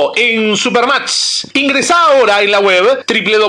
vivo en Supermatch. Ingresá ahora en la web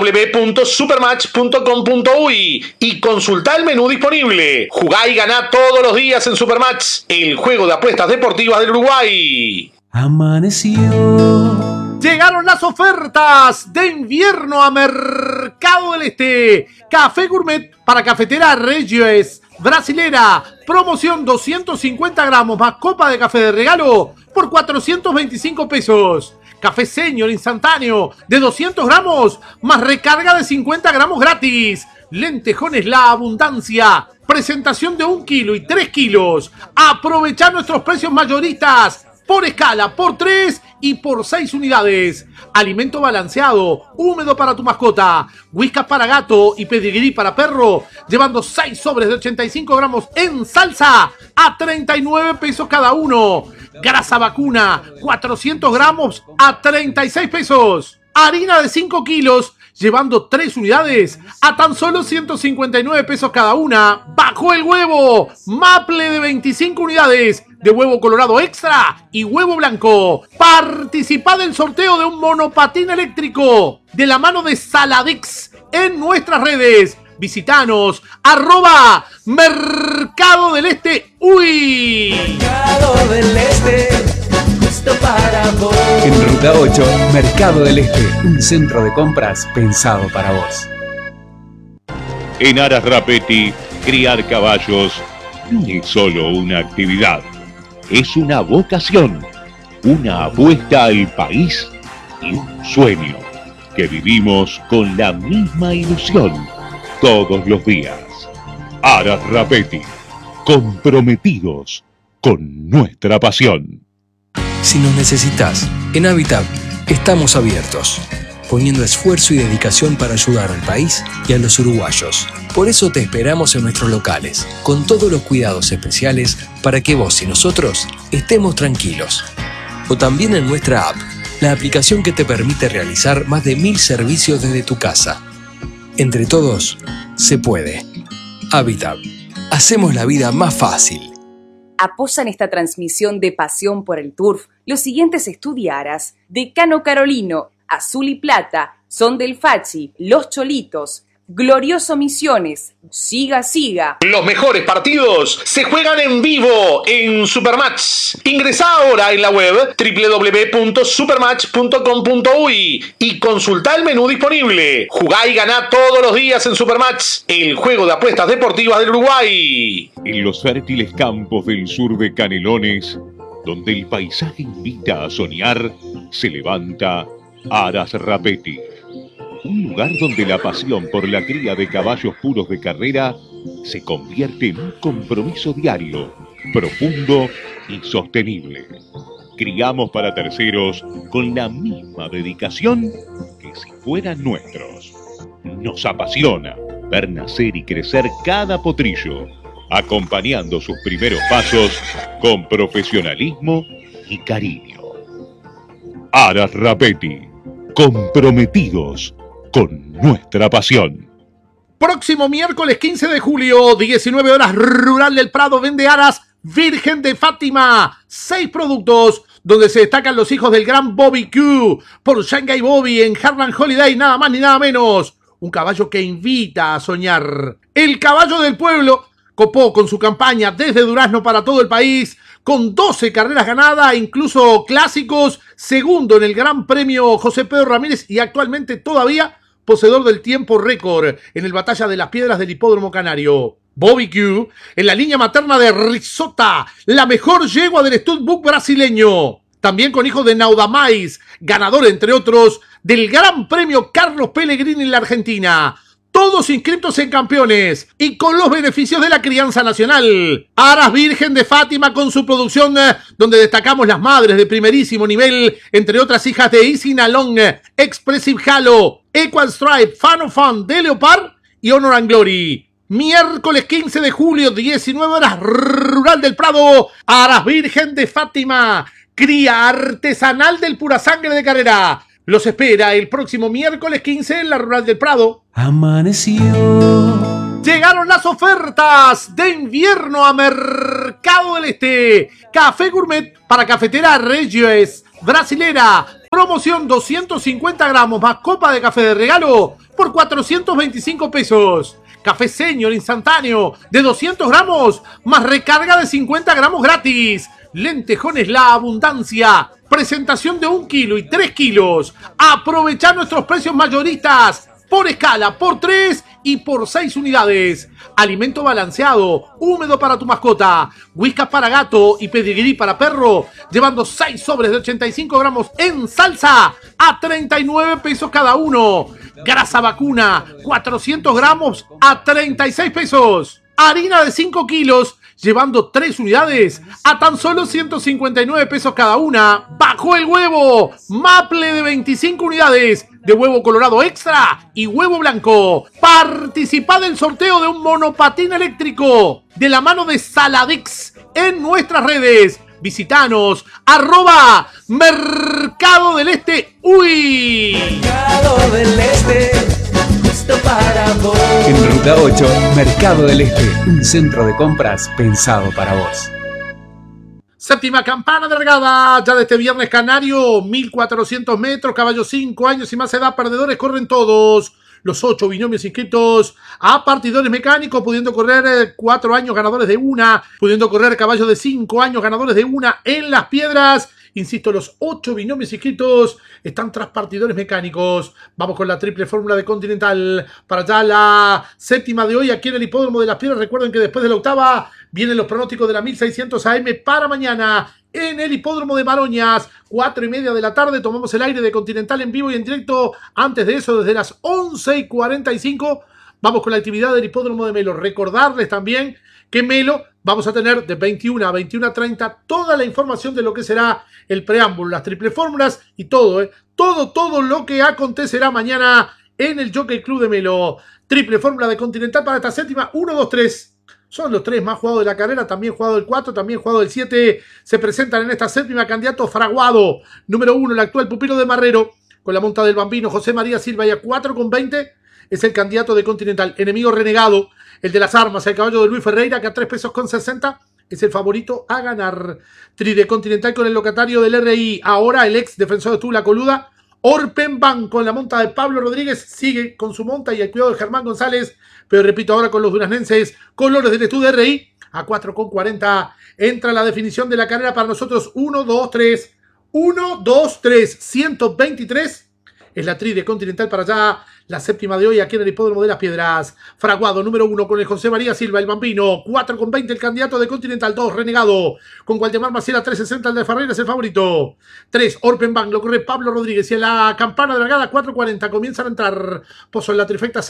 www.supermatch.com.uy y consultá el menú disponible. Jugá y ganá todos los días en Supermatch, el juego de apuestas deportivas del Uruguay. Amaneció. Llegaron las ofertas de invierno a Mercado del Este. Café gourmet para cafetera Regios brasilera. Promoción 250 gramos más copa de café de regalo por 425 pesos. Café Senior instantáneo de 200 gramos más recarga de 50 gramos gratis. Lentejones La Abundancia. Presentación de 1 kilo y 3 kilos. Aprovechar nuestros precios mayoristas. Por escala, por 3 y por 6 unidades. Alimento balanceado, húmedo para tu mascota. Whiskas para gato y pedigrí para perro. Llevando 6 sobres de 85 gramos en salsa a 39 pesos cada uno. Grasa vacuna, 400 gramos a 36 pesos. Harina de 5 kilos, llevando 3 unidades a tan solo 159 pesos cada una. Bajo el huevo, Maple de 25 unidades de huevo colorado extra y huevo blanco. Participá del sorteo de un monopatín eléctrico de la mano de Saladix en nuestras redes. Visítanos, @Mercado del Este. ¡Uy! Mercado del Este, justo para vos. En Ruta 8, Mercado del Este, un centro de compras pensado para vos. En Aras Rapetti, criar caballos no es solo una actividad, es una vocación, una apuesta al país y un sueño que vivimos con la misma ilusión todos los días. Aras Rapetti, comprometidos con nuestra pasión. Si nos necesitas, en Habitat estamos abiertos, poniendo esfuerzo y dedicación para ayudar al país y a los uruguayos. Por eso te esperamos en nuestros locales, con todos los cuidados especiales para que vos y nosotros estemos tranquilos. O también en nuestra app, la aplicación que te permite realizar más de 1000 servicios desde tu casa. Entre todos, se puede. Habitat. Hacemos la vida más fácil. Apoyan esta transmisión de Pasión por el Turf los siguientes estudiaras: Decano Carolino, Azul y Plata, Son del Fachi, Los Cholitos, Glorioso Misiones, Siga Siga. Los mejores partidos se juegan en vivo en Supermatch. Ingresá ahora en la web www.supermatch.com.uy y consultá el menú disponible. Jugá y ganá todos los días en Supermatch, el juego de apuestas deportivas del Uruguay. En los fértiles campos del sur de Canelones, donde el paisaje invita a soñar, se levanta Aras Rapetti. Un lugar donde la pasión por la cría de caballos puros de carrera se convierte en un compromiso diario, profundo y sostenible. Criamos para terceros con la misma dedicación que si fueran nuestros. Nos apasiona ver nacer y crecer cada potrillo, acompañando sus primeros pasos con profesionalismo y cariño. Aras Rapetti, comprometidos con nuestra pasión. Próximo miércoles 15 de julio, 19 horas, Rural del Prado vende aras Virgen de Fátima. 6 productos donde se destacan los hijos del gran Bobby Q por Shanghai Bobby en Harlan Holiday, nada más ni nada menos. Un caballo que invita a soñar. El caballo del pueblo copó con su campaña desde Durazno para todo el país, con 12 carreras ganadas, incluso clásicos, segundo en el Gran Premio José Pedro Ramírez y actualmente todavía poseedor del tiempo récord en el Batalla de las Piedras del Hipódromo Canario. Bobby Q en la línea materna de Risota, la mejor yegua del Studbook brasileño. También con hijos de Naudamais, ganador entre otros del Gran Premio Carlos Pellegrini en la Argentina. Todos inscritos en campeones y con los beneficios de la crianza nacional. Aras Virgen de Fátima con su producción donde destacamos las madres de primerísimo nivel, entre otras hijas de Easy Nalong, Expressive Halo, Equal Stripe, Fan of Fun, de Leopard y Honor and Glory. Miércoles 15 de julio, 19 horas, Rural del Prado, Aras Virgen de Fátima, cría artesanal del Pura Sangre de Carrera. Los espera el próximo miércoles 15 en la Rural del Prado. Amaneció. Llegaron las ofertas de invierno a Mercado del Este. Café gourmet para cafetera Regios brasilera. Promoción 250 gramos más copa de café de regalo por 425 pesos. Café Senior instantáneo de 200 gramos más recarga de 50 gramos gratis. Lentejones La Abundancia. Presentación de 1 kilo y 3 kilos. Aprovechar nuestros precios mayoristas. Por escala, por 3 y por 6 unidades. Alimento balanceado, húmedo para tu mascota. Whiskas para gato y pedigrí para perro. Llevando 6 sobres de 85 gramos en salsa a 39 pesos cada uno. Grasa vacuna, 400 gramos a 36 pesos. Harina de 5 kilos, llevando 3 unidades a tan solo 159 pesos cada una. Bajo el huevo, Maple de 25 unidades de huevo colorado extra y huevo blanco. Participa del sorteo de un monopatín eléctrico de la mano de Saladix en nuestras redes. Visítanos, @Mercado del Este. ¡Uy! Mercado del Este, justo para vos. En Ruta 8, Mercado del Este, un centro de compras pensado para vos. Séptima campana de largada, ya de este viernes canario, 1400 metros, caballos 5 años y más edad, perdedores corren todos. Los 8 binomios inscritos a partidores mecánicos, pudiendo correr 4 años ganadores de una, pudiendo correr caballos de 5 años ganadores de una en las piedras. Insisto, los 8 binomios inscritos están tras partidores mecánicos. Vamos con la triple fórmula de Continental. Para allá la séptima de hoy aquí en el Hipódromo de las Piedras. Recuerden que después de la octava vienen los pronósticos de la 1600 AM para mañana en el Hipódromo de Maroñas. 4:30 de la tarde tomamos el aire de Continental en vivo y en directo. Antes de eso, desde las 11:45, vamos con la actividad del Hipódromo de Melo. Recordarles también que Melo vamos a tener de 21 a 21:30 toda la información de lo que será el preámbulo, las triple fórmulas y todo, todo lo que acontecerá mañana en el Jockey Club de Melo. Triple fórmula de Continental para esta séptima, 1, 2, 3. Son los 3 más jugados de la carrera, también jugado el 4, también jugado el 7. Se presentan en esta séptima candidato Fraguado, número 1, el actual pupilo de Marrero, con la monta del bambino José María Silva y a 4,20 es el candidato de Continental. Enemigo Renegado, el de las armas, el caballo de Luis Ferreira, que a 3 pesos con 60 es el favorito a ganar. Tri de Continental con el locatario del RI, ahora el ex defensor de Tula Coluda. Orpen Van con la monta de Pablo Rodríguez, sigue con su monta y el cuidado de Germán González, pero repito, ahora con los duraznenses, colores del estudio RI, a 4,40 entra la definición de la carrera para nosotros. 1, 2, 3, 1, 2, 3, 123 es la tri de Continental para allá. La séptima de hoy aquí en el Hipódromo de las Piedras. Fraguado, número 1 con el José María Silva, el bambino. 4,20 el candidato de Continental. 2, Renegado. Con Waldemar Maciel 3,60 el de Ferreira es el favorito. 3, Orpen Bank, lo corre Pablo Rodríguez. Y en la campana de largada, 4,40 comienzan a entrar. Pozo en la trifecta,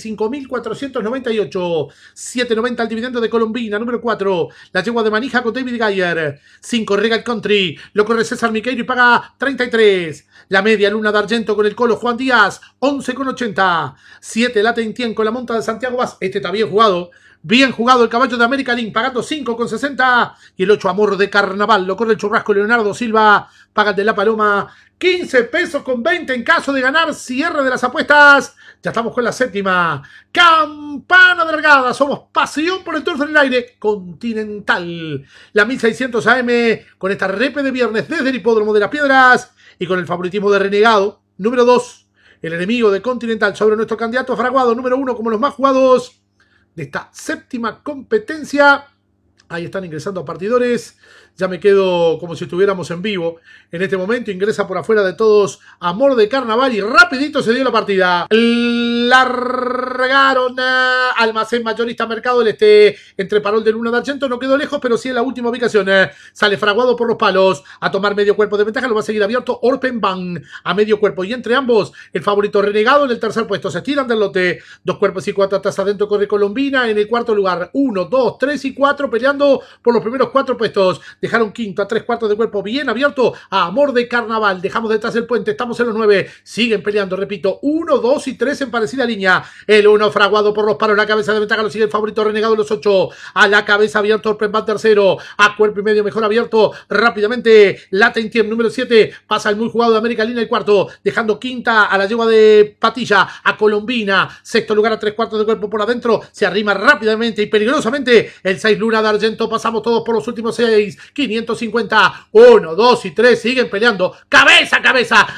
75.498. 7,90 el dividendo de Colombina, número 4. La yegua de Manija con David Geyer. 5, Regal Country. Lo corre César Miqueiro y paga 33. La media luna de Argento con el Colo Juan Díaz, 11,80. 7, La Tentien con la monta de Santiago Vaz. Este está bien jugado. Bien jugado el caballo de América Link, pagando 5,60. Y el 8, Amor de Carnaval. Lo corre el churrasco Leonardo Silva. Paga el de la Paloma 15 pesos con 20 en caso de ganar. Cierre de las apuestas. Ya estamos con la séptima campana de largada. Somos pasión por el turf en el aire. Continental. La 1600 AM con esta repe de viernes desde el Hipódromo de las Piedras. Y con el favoritismo de Renegado, número 2. El enemigo de Continental sobre nuestro candidato Fraguado, número 1, como los más jugados de esta séptima competencia. Ahí están ingresando a partidores. Ya me quedo como si estuviéramos en vivo. En este momento ingresa por afuera de todos Amor de Carnaval y rapidito se dio la partida. Largaron Almacén Mayorista Mercado del Este entre Parol de Luna de Argento. No quedó lejos, pero sí en la última ubicación. Sale Fraguado por los palos a tomar medio cuerpo de ventaja. Lo va a seguir abierto Orpen Van a medio cuerpo. Y entre ambos, el favorito Renegado en el tercer puesto. Se estiran del lote. 2 cuerpos y 4 atrás adentro corre Colombina. En el cuarto lugar, 1, 2, 3 y 4 peleando por los primeros 4 puestos. Dejaron quinto a 3/4 de cuerpo bien abierto a Amor de Carnaval. Dejamos detrás el puente. Estamos en los 9. Siguen peleando, repito. 1, 2 y 3 en parecida línea. El 1 Fraguado por los palos. La cabeza de ventaja lo sigue el favorito Renegado en los 8. A la cabeza abierto Orpen Van tercero. A cuerpo y medio mejor abierto. Rápidamente La Tentien número 7. Pasa el muy jugado de América Lina el cuarto. Dejando quinta a la yegua de Patilla. A Colombina. Sexto lugar a 3/4 de cuerpo por adentro. Se arrima rápidamente y peligrosamente el 6 Luna de Argento. Pasamos todos por los últimos 6. 550. 1, 2 y 3. Siguen peleando. Cabeza a cabeza.